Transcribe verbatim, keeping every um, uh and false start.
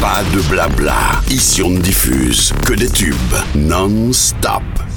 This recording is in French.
Pas de blabla. Ici on ne diffuse que des tubes non-stop.